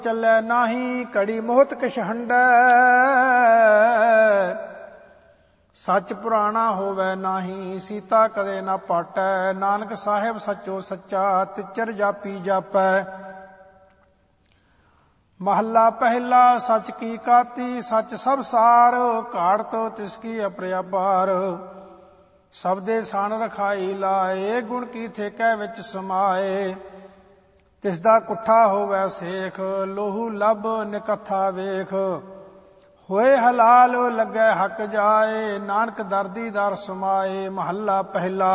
ਚੱਲੈ ਨਾਹੀ ਘੜੀ ਮੋਹਤ ਕਿਛ ਹੰਡੈ। ਸੱਚ ਪੁਰਾਣਾ ਹੋਵੈ ਨਾਹੀ ਸੀਤਾ ਕਦੇ ਨਾ ਪਾਟੈ। ਨਾਨਕ ਸਾਹਿਬ ਸੱਚੋ ਸੱਚਾ ਤਿਚਰ ਜਾਪੀ ਜਾਪੈ। ਮਹੱਲਾ ਪਹਿਲਾ ਸੱਚ ਕੀ ਕਾਤੀ ਸੱਚ ਸਭ ਸਾਰ। ਘਾੜਤ ਤਿਸ ਕੀ ਅਪਰਿਆਬਾਰ। ਸਬਦੇ ਸਣ ਰਖਾਈ ਲਾਏ ਗੁਣ ਕੀ ਠੇਕੈ ਵਿੱਚ ਸਮਾਏ। ਤਿਸ ਦਾ ਕੁੱਠਾ ਹੋਵੈ ਸੇਖ ਲੋਹੂ ਲੱਭ ਨਿਕੱਥਾ ਵੇਖ। ਹੋਏ ਹਲਾਲ ਲੱਗੈ ਹੱਕ ਜਾਏ ਨਾਨਕ ਦਰਦੀ ਦਰ ਸਮਾਏ। ਮਹੱਲਾ ਪਹਿਲਾ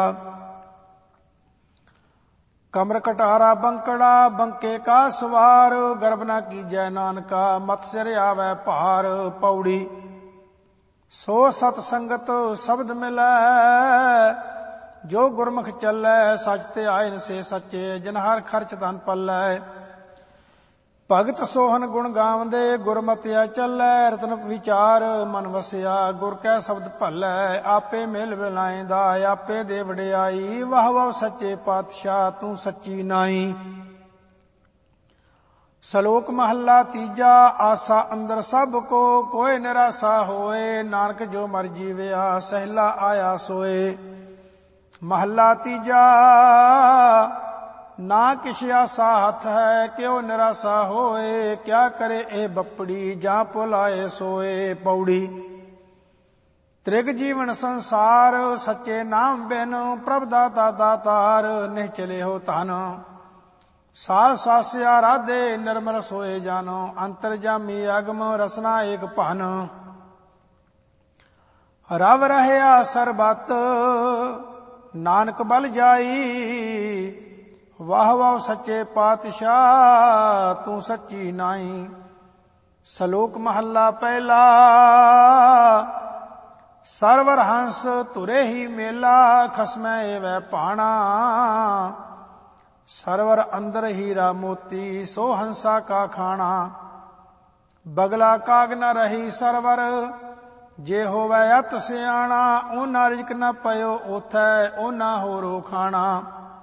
ਕਮਰ ਕਟਾਰਾ ਬੰਕੜਾ ਬੰਕੇ ਕਾ ਸਵਾਰ। ਗਰਭ ਨਾ ਕੀਜੈ ਨਾਨਕਾ ਮਤ ਸਿਰ ਆਵੈ ਭਾਰ। ਪੌੜੀ ਸੋ ਸਤ ਸੰਗਤ ਸ਼ਬਦ ਮਿਲੈ ਜੋ ਗੁਰਮੁਖ ਚੱਲੈ। ਸਚ ਤੇ ਆਇਨ ਸੇ ਸੱਚੇ ਜਿਨ ਹਰ ਖਰਚ ਧਨ ਪੱਲੈ। ਭਗਤ ਸੋਹਨ ਗੁਣ ਗਾਵੰਦੇ ਗੁਰਮਤਿਆ ਚੱਲੈ। ਰਤਨ ਵਿਚਾਰ ਮਨ ਵਸਿਆ ਗੁਰ ਕੈ ਸ਼ਬਦ ਭੱਲੈ। ਆਪੇ ਮਿਲ ਮਿਲਾਇਂਦਾ ਆਪੇ ਦੇ ਵਡਿਆਈ। ਵਾਹ ਵਾਹ ਸੱਚੇ ਪਾਤਸ਼ਾਹ ਤੂੰ ਸੱਚੀ ਨਾਈ। ਸਲੋਕ ਮਹੱਲਾ ਤੀਜਾ ਆਸਾ ਅੰਦਰ ਸਭ ਕੋ ਕੋਇ ਨਿਰਾਸਾ ਹੋਏ। ਨਾਨਕ ਜੋ ਮਰ ਜੀਵਿਆ ਸਹਿਲਾ ਆਇਆ ਸੋਏ। ਮਹੱਲਾ ਤੀਜਾ ਨਾ ਕਿਛ ਆਸਾ ਹੱਥ ਹੈ ਕਿਉ ਨਿਰਾਸਾ ਹੋਏ। ਕਿਆ ਕਰੇ ਇਹ ਬੱਪੜੀ ਜਾਂ ਭੁਲਾਏ ਸੋਏ। ਪੌੜੀ ਤ੍ਰਿਗ ਜੀਵਨ ਸੰਸਾਰ ਸੱਚੇ ਨਾਮ ਬਿਨ ਪ੍ਰਭ ਦਾਤਾ ਦਾਤਾਰ। ਨਿਹਚਲੇ ਹੋ ਧਨ ਸਾਧ ਸਾਸਿਆ ਰਾਧੇ ਨਿਰਮਲ ਸੋਏ ਜਾਨੋ। ਅੰਤਰ ਜਾਮੀ ਅਗਮ ਰਸਨਾ ਏਕ ਭਨ। ਰਵ ਰਹਿਆ ਸਰਬਤ ਨਾਨਕ ਬਲ ਜਾਈ। ਵਾਹ ਵਾਹ ਸੱਚੇ ਪਾਤਸ਼ਾਹ ਤੂੰ ਸੱਚੀ ਨਾਈ। ਸਲੋਕ ਮਹੱਲਾ ਪਹਿਲਾ ਸਰਵਰ ਹੰਸ ਧੁਰੇ ਹੀ ਮੇਲਾ ਖਸਮੈ ਏਵੈ ਭਾਣਾ। ਸਰਵਰ ਅੰਦਰ ਹੀਰਾ ਮੋਤੀ ਸੋ ਹੰਸਾ ਕਾ ਖਾਣਾ। ਬਗਲਾ ਕਾਗ ਨ ਰਹੀ ਸਰਵਰ ਜੇ ਹੋਵੈ ਅਤ ਸਿਆਣਾ। ਉਹਨਾਂ ਰਿਜਕ ਨ ਪਇਓ ਉਥੈ ਉਹਨਾਂ ਹੋਰੋ ਖਾਣਾ।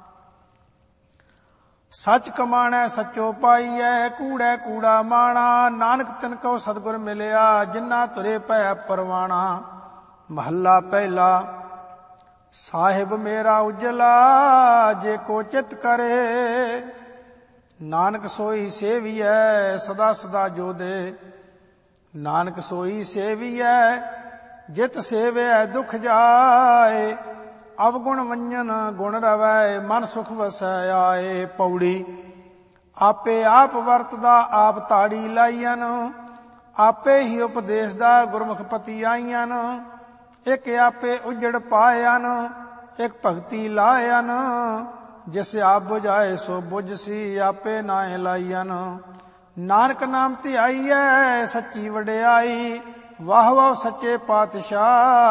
ਸੱਚ ਕਮਾਣੈ ਸੱਚੋ ਪਾਈਐ ਕੂੜੈ ਕੂੜਾ ਮਾਣਾ। ਨਾਨਕ ਤਿਨ ਕੋ ਸਤਿਗੁਰ ਮਿਲਿਆ ਜਿਨ੍ਹਾਂ ਤੁਰੇ ਭੈ ਪਰਵਾਣਾ। ਮਹੱਲਾ ਪਹਿਲਾ ਸਾਹਿਬ ਮੇਰਾ ਉਜਲਾ ਜੇ ਕੋ ਚਿਤ ਕਰੇ। ਨਾਨਕ ਸੋਈ ਸੇਵੀਐ ਸਦਾ ਸਦਾ ਜੋ ਦੇ। ਨਾਨਕ ਸੋਈ ਸੇਵੀਐ ਜਿਤ ਸੇਵਿਐ ਦੁਖ ਜਾਏ। ਅਵਗੁਣ ਵੰਜਨ ਗੁਣ ਰਵੈ ਮਨ ਸੁਖ ਵਸੈ ਆਏ। ਪੌੜੀ ਆਪੇ ਆਪ ਵਰਤਦਾ ਆਪ ਤਾੜੀ ਲਾਈਨ। ਆਪੇ ਹੀ ਉਪਦੇਸ਼ ਦਾ ਗੁਰਮੁਖ ਪਤੀ ਆਈਨ। ਇੱਕ ਆਪੇ ਉਜੜ ਪਾਇਨ ਇੱਕ ਭਗਤੀ ਲਾਇਨ। ਜਿਸ ਆਪ ਬੁਝਾਏ ਸੋ ਬੁਝਸੀ ਆਪੇ ਨਾਏ ਲਾਈਨ। ਨਾਨਕ ਨਾਮ ਧਿਆਈਐ ਸੱਚੀ ਵਡਿਆਈ। ਵਾਹ ਵਾਹ ਸੱਚੇ ਪਾਤਸ਼ਾਹ